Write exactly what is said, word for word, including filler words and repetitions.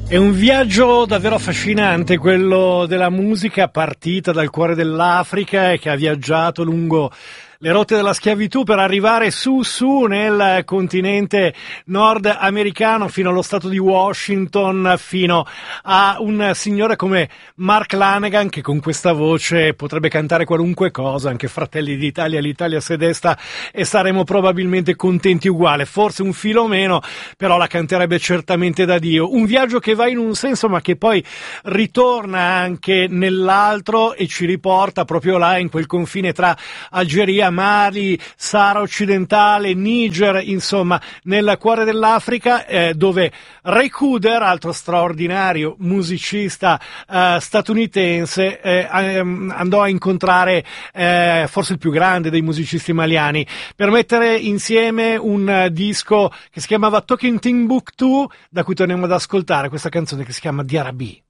È un viaggio davvero affascinante quello della musica partita dal cuore dell'Africa e che ha viaggiato lungo le rotte della schiavitù per arrivare su su nel continente nordamericano fino allo stato di Washington, fino a un signore come Mark Lanegan che con questa voce potrebbe cantare qualunque cosa, anche Fratelli d'Italia, l'Italia se desta, e saremo probabilmente contenti uguale, forse un filo meno, però la canterebbe certamente da Dio. Un viaggio che va in un senso ma che poi ritorna anche nell'altro e ci riporta proprio là in quel confine tra Algeria, Mali, Sahara occidentale, Niger, insomma nel cuore dell'Africa, eh, dove Ray Cooder, altro straordinario musicista eh, statunitense, eh, andò a incontrare eh, forse il più grande dei musicisti maliani per mettere insieme un disco che si chiamava Talking Timbuktu, da cui torniamo ad ascoltare questa canzone che si chiama Diarabi.